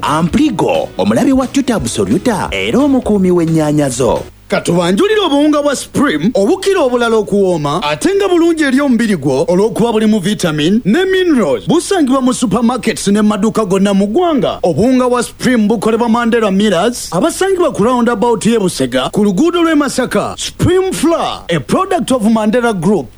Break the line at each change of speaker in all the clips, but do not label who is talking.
Ampligo omulabi wa Tuta Absoluta era omukuumi w'ennyaanya zo.
Katubanjulira obuwunga bwa Supreme obukira obulala okuwooma ate nga bulungi eri omubiri gwo olw'okuba bulimu vitamin ne minerals. Busangibwa mu supermarkets ne maduuka gonna mu ggwanga. Obuwunga bwa Supreme bukolebwa Mandela Millers abasangibwa ku roundabout y'e Busega ku luguudo lw'e Masaka. Supreme Flour, a product of Mandela Group.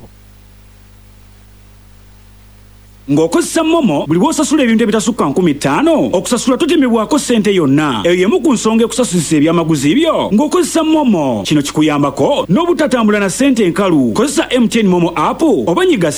Ng'okozesa Momo buli bw'osasula ebintu ebitasukka 15,000 okusasula totemebwako ssente yonna. Eyo y'emu ku nsonga ekusasuza ebyamaguzi byo ng'okozesa Momo. Kino kikuyambako n'obutatambula na ssente enkalu. Kozesa MTN Momo app oba nyiga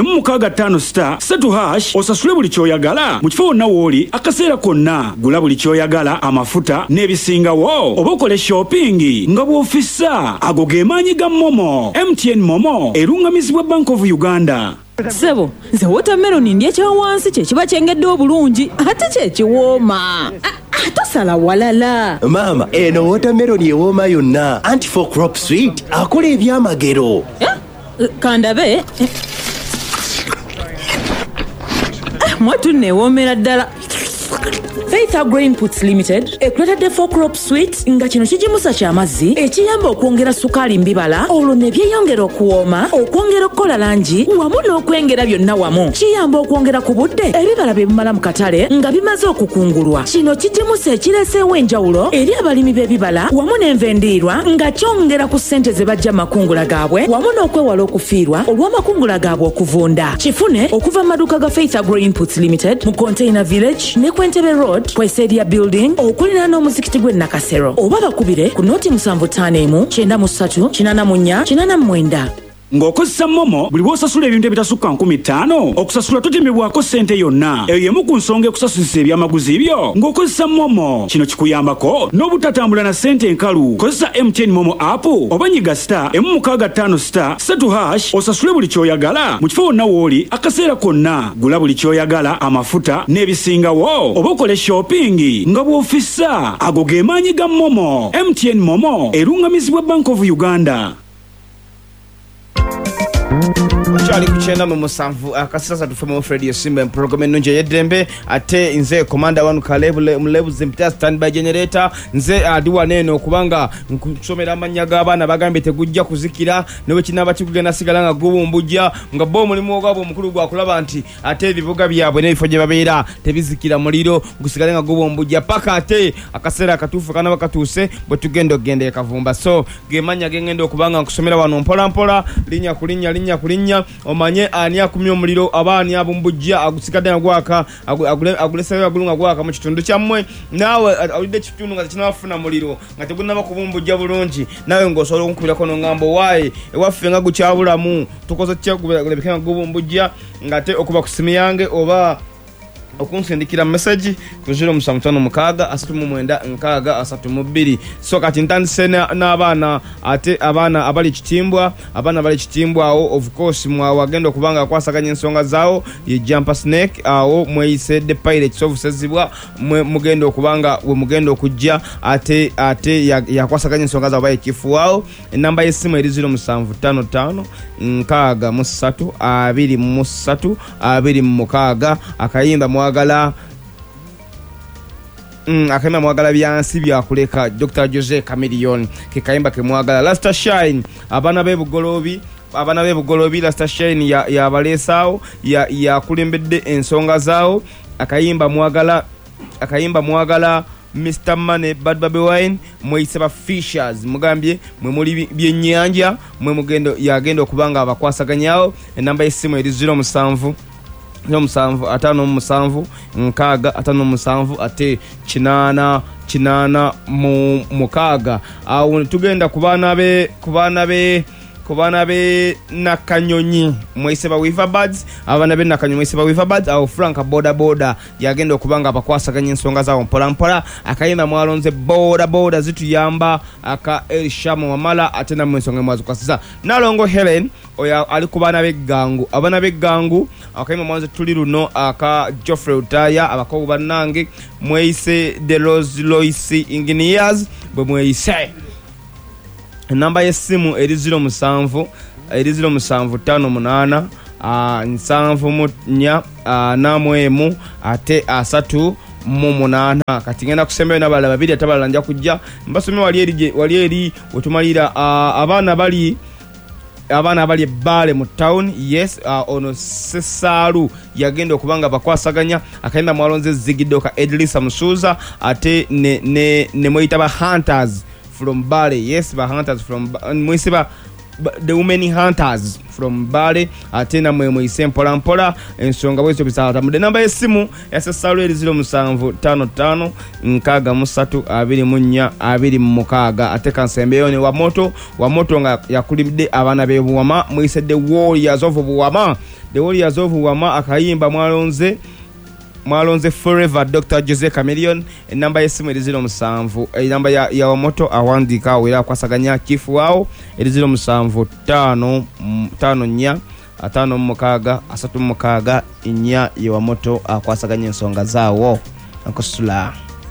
*165*3# osasule buli ky'oyagala mu kifo wonna w'oli akaseera konna. Gula buli ky'oyagala, amafuta n'ebisingawo oba okole shopping nga bw'ofissa. Ago ge maanyi ga Momo. MTN Momo erungamizibwa Bank of Uganda.
Sebo, nze watermelon ndya kya wansi kye kiba kyengedde obulungi ate kye kiwooma. Tosala walala.
Mama, eno watermelon ewooma yonna. Anti-for crop sweet akola ebyamagero.
Kandabe. Mwatu newoomera ddala. Faith Agro Inputs Limited ekuleta for crop sweet nga kino kijimusa ky'amazzi ekiyamba okwongera sukaali mbibala olwo ne byeyongera okuwooma okwongera okukola langi wamu n'okwengera byonna wamu. Kiyamba okwongera ku budde ebibala bye bimala mu katale nga bimaze okukungulwa. Kino kijimusa ekireeseewo enjawulo eri abalimi b'ebibala wamu n'envendiirwa nga kyongera ku ssente ze bajja makungula gaabwe wamu n'okwewala okufiirwa olw'amakungula gaabwe okuvunda. Kifune okuva mu maduuka ga Faith Agro Inputs Limited mu Container Village ne Kwentebe Road Kweseria Building okulina n'omuzikiti gwe Nakasero oba bakubire ku noti 751 93 84 89.
Ng'okozesa Momo buli bw'osasula ebintu ebitasukka 15,000 okusasula totemebwako ssente yonna. Eyo y'emu ku nsonga ekusasuza ebyamaguzi byo ng'okozesa Momo. Kino kikuyambako n'obutatambula na ssente enkalu. Kozesa MTN Momo app oba nyiga *165*3# osasule buli ky'oyagala mu kifo wonna w'oli akaseera konna. Gula buli ky'oyagala, amafuta n'ebisingawo oba okole shopping nga bw'ofissa. Ago ge maanyi ga Momo. MTN Momo erungamizibwa Bank of Uganda.
Chali kuchenda mu musanvu akasasa tufemo Fred Yosimba program ennungi y'eddembe ate nze komanda wanu Kalebule mulebu zimpita standby generator nze adiwa neno kubanga nkusomera amanya g'abaana bagambye tegujja kuzikira newe kinaba kikugenda sigala nga gubumbujja nga bo mulimu ogwabo omukulu gwa kulaba nti ate ebibuga byabwe n'ebifo gye babeera tebizikira muliro gusigale nga gubumbujja paka ate akaseera akatuufu kanaba katuuse bwe tugenda okgenda ekavumba. So gemanya gengenda okubanga nkusomera wano mpola mpola linnya kulinnya omanye ani akumya omuliro abaani abumbujja agusigadde agwaka aguleseyo agulunga gwaka mu kitundu kyammwe naawe awulidde kitundu nga kinafuna muliro nga tegunaba kubumbujja bulungi nawe ng'osobola okukubirako n'oŋŋamba waaye ewaffe nga gukyabulamu tukoze tutya gulebeke nga gubumbujja ng'ate okuba ku simu yange oba okunsindikira message ku 0756399632. So kati ntandise n'abaana ate abaana abali kitimbwa awo of course mwawagenda okubanga akwasaganya ensonga zaawo ye Jumper Snake awo mweyise the Pirates of Sezibwa mugenda okubanga we mugenda okujja ate yakwasaganya ensonga zaawo baye chifu wao. Enamba y'essimu eri 0755232326 akayimba mwagala byansi byakuleka Dr. Jose Chameleone ke kayimba ke mwagala Lasta Shine abana b'ebugolobi Lasta Shine ya balesao ya kulembedde ensonga zaawo akayimba mwagala Mr. Money Bad Baby Wine mweyiseba Fishers mugambye mwe muli byennyanja mwe mugendo yagenda okubanga abakwasaganyaawo. Enamba y'essimu eri 0757 ate 88 awo tugenda kubana be Nakanyonyi mweseba Weaverbuds abana be Nakanyonyi mweseba Weaverbuds awo Frank boda yagenda okubanga abakwasaganya ensonga zaawo mpola akayimba mwalonze boda zituyamba aka Elshama Wamala ate namwe ensonga mwazukasiza nalongo Helen oya ali kubana abana beggangu akayimba mwanze tuli luno aka Geoffrey Utaya abakogu bannange mweyise The Rose Loisi Engineers bwe mweyise. Namba y'essimu eri 0758 namwemu ate 3 mu 8 kati ngenda kusembayo n'abalala babiri atabalala nja kujja mbasomye wali eri wetumalira abaana bali ebbale mu town yes ono Sesaalu yagenda okubanga bakwasaganya akayimba mwalonze Zigiddoka Edrisa Musuuza ate ne mweyita hunters from Bale yes hunters from mwisiba the women hunters from Bale ate namwe mwise mpola ensonga bwezo bisata mu namba y'essimu ya Sesaalu eri 0755 632 ate kansembeyo ne wamoto nga yakulimide abana bebuwama mwise the warriors of buwama akayimba mwalonze forever Dr. Jose Chameleon enamba y'essimu eri 07 enamba ya wamoto awandika wera kwasaganya chifu wao eri 0755 inya ya wamoto akwasaganya ensonga zaawo ankosula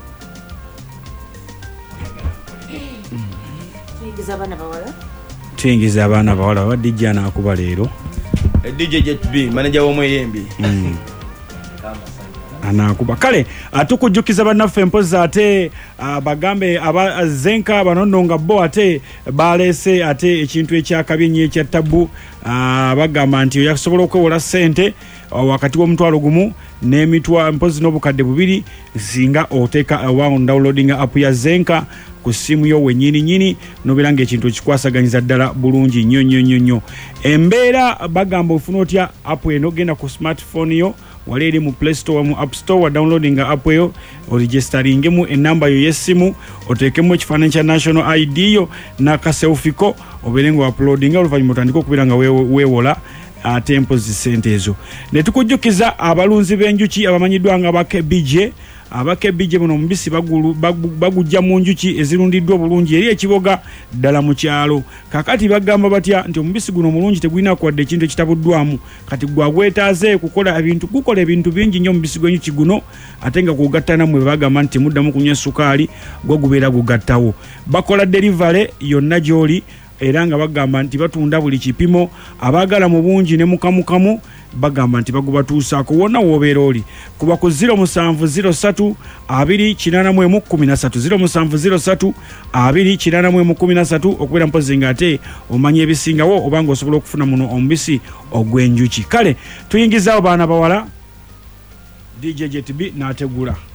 tuyingiza abaana bawala wa DJ anakuba leero
DJ Jet B manager w'omweyembi
anakuba kale atukujjukiza bannaffe empozi ate bagambe abazenka banono nga bo ate balese ate ekintu ekyakabi nnyo ekya tabu bagamba nti yasobola okwewola ssente wakati w'omutwalo gumu n'emitwa mpozi n'obukadde bubiri singa oteeka downloading app ya zenka ku simu yo wenyini nobiranga ekintu kikwasaganyiza ddala bulungi nnyo embeera bagamba ofuna otya app eno genda ku smartphone yo wali eri mu Play Store mu App Store wa downloading app eyo oregisteringemu enamba yo y'essimu oteekemu ekifaananyi kya national ID yo n'akaselfiko obeerenga wa uploading oluvannyuma otandika okubeera nga weewola ate empozi ssente ezo ne tukujjukiza abalunzi b'enjuki abamanyiddwa nga abakebije buno omubisi bagujja mu njuki ezirundiddwa obulungi eri ekiboga ddala mu kyalo kakati bagamba batya nti omubisi guno omulungi tegulina kwadde ekintu ekitabuddwamu kati gwagwetaaze gukola ebintu bingi nnyo omubisi gw'enjuki guno ate nga kugattana mwe bagamba nti muddamu kunywa sukaali gwo gubeera gugattawo bakola delivery yonna gy'oli era nga bagamba nti batunda buli kipimo abaagala mu bungi ne mukamukamu bagamba nti bagubatuusaako wonna w'obeera oli kuba ku 0703 28113 0703 okubeera mpozi nga ate omanya ebisingawo obanga osobola okufuna muno omubisi ogw'enjuki kale tuyingizaawo baana bawala DJ JTB n'ategula